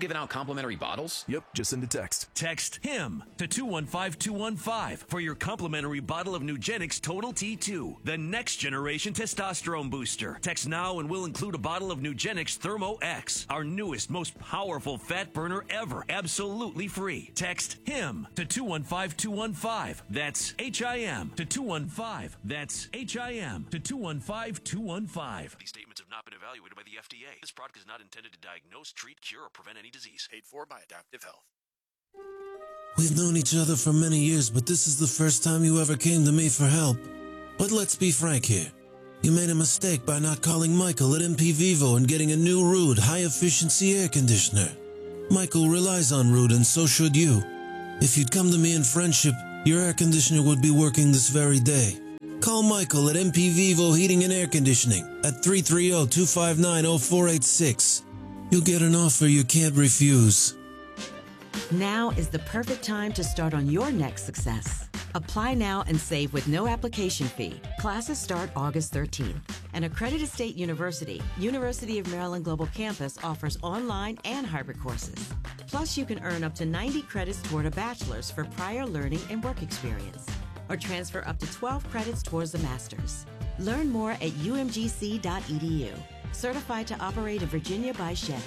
giving out complimentary bottles? Yep, just send a text. Text HIM to two one five two one five for your complimentary bottle of Nugenix Total T two, the next generation testosterone booster. Text now and we'll include a bottle of Nugenix Thermo X, our newest, most powerful fat burner ever, absolutely free. Text HIM to two one five two one five. That's H I M to two one five. That's H I M to two one five two one five. These statements have not been evaluated by the F D A. This product is not intended to diagnose, treat, cure, or prevent any disease. Paid for by Adaptive Health. We've known each other for many years, but this is the first time you ever came to me for help. But let's be frank here. You made a mistake by not calling Michael at M P Vivo and getting a new Ruud high-efficiency air conditioner. Michael relies on Ruud, and so should you. If you'd come to me in friendship, your air conditioner would be working this very day. Call Michael at M P Vivo Heating and Air Conditioning at three three zero, two five nine, zero four eight six. You'll get an offer you can't refuse. Now is the perfect time to start on your next success. Apply now and save with no application fee. Classes start August thirteenth. An accredited state university, University of Maryland Global Campus offers online and hybrid courses. Plus, you can earn up to ninety credits toward a bachelor's for prior learning and work experience, or transfer up to twelve credits towards a master's. Learn more at U M G C dot E D U. Certified to operate in Virginia by Chevy.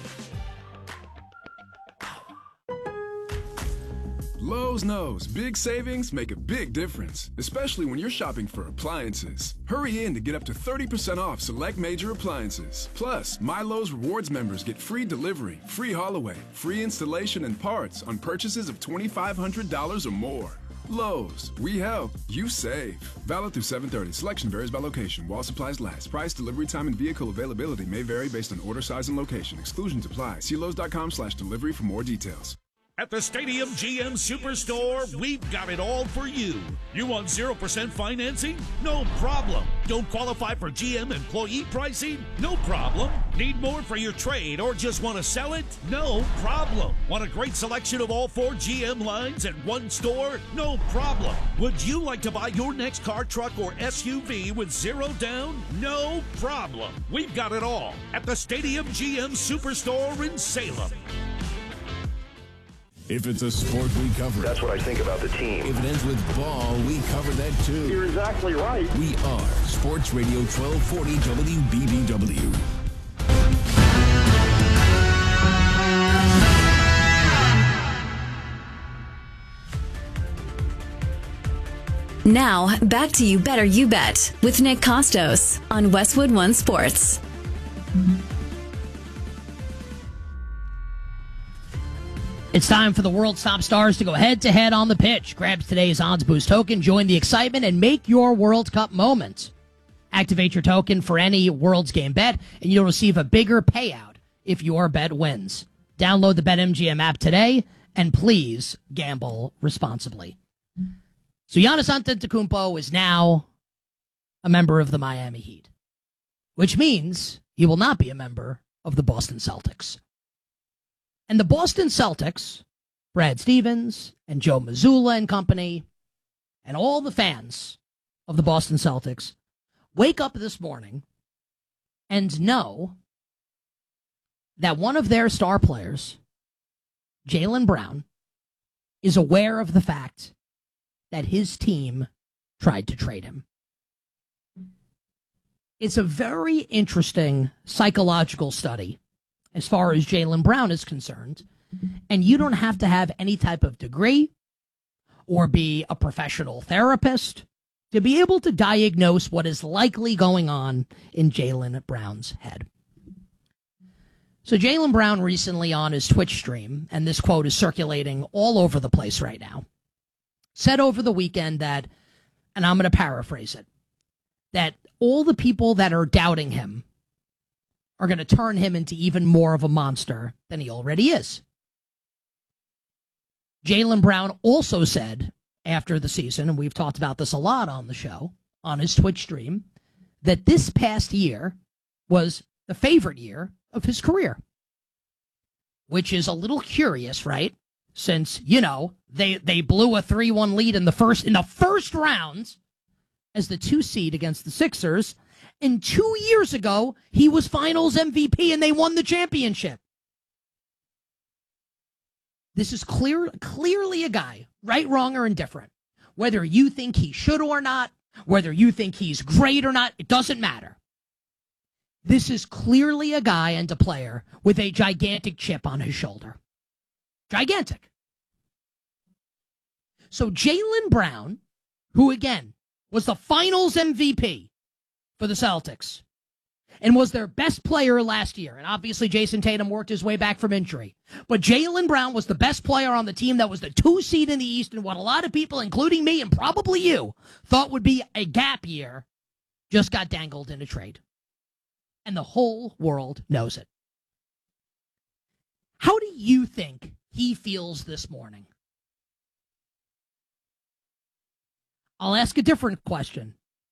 Lowe's knows big savings make a big difference, especially when you're shopping for appliances. Hurry in to get up to thirty percent off select major appliances. Plus, My Lowe's Rewards members get free delivery, free haul away, free installation and parts on purchases of twenty-five hundred dollars or more. Lowe's, we help, you save. Valid through seven thirty. Selection varies by location. While supplies last. Price, delivery time, and vehicle availability may vary based on order size and location. Exclusions apply. See Lowe's.com slash delivery for more details. At the Stadium G M Superstore, we've got it all for you. You want zero percent financing? No problem. Don't qualify for G M employee pricing? No problem. Need more for your trade or just want to sell it? No problem. Want a great selection of all four G M lines at one store? No problem. Would you like to buy your next car, truck, or S U V with zero down? No problem. We've got it all at the Stadium G M Superstore in Salem. If it's a sport, we cover it. That's what I think about the team. If it ends with ball, we cover that too. You're exactly right. We are Sports Radio twelve forty W B B W. Now, back to You Better You Bet with Nick Costos on Westwood One Sports. It's time for the world's top stars to go head-to-head on the pitch. Grab today's Odds Boost token, join the excitement, and make your World Cup moment. Activate your token for any World's Game bet, and you'll receive a bigger payout if your bet wins. Download the BetMGM app today, and please gamble responsibly. So Giannis Antetokounmpo is now a member of the Miami Heat, which means he will not be a member of the Boston Celtics. And the Boston Celtics, Brad Stevens and Joe Mazzulla and company, and all the fans of the Boston Celtics wake up this morning and know that one of their star players, Jaylen Brown, is aware of the fact that his team tried to trade him. It's a very interesting psychological study as far as Jaylen Brown is concerned, and you don't have to have any type of degree or be a professional therapist to be able to diagnose what is likely going on in Jaylen Brown's head. So Jaylen Brown recently on his Twitch stream, and this quote is circulating all over the place right now, said over the weekend that, and I'm going to paraphrase it, that all the people that are doubting him are going to turn him into even more of a monster than he already is. Jaylen Brown also said after the season, and we've talked about this a lot on the show, on his Twitch stream, that this past year was the favorite year of his career. Which is a little curious, right? Since, you know, they, they blew a three one lead in the first in the first round as the two seed against the Sixers. And two years ago, he was finals M V P and they won the championship. This is clear, clearly a guy, right, wrong, or indifferent. Whether you think he should or not, whether you think he's great or not, it doesn't matter. This is clearly a guy and a player with a gigantic chip on his shoulder. Gigantic. So Jaylen Brown, who again was the finals M V P for the Celtics and was their best player last year, and obviously Jason Tatum worked his way back from injury, but Jaylen Brown was the best player on the team that was the two seed in the East, and what a lot of people, including me and probably you, thought would be a gap year, just got dangled in a trade. And the whole world knows it. How do you think he feels this morning? I'll ask a different question.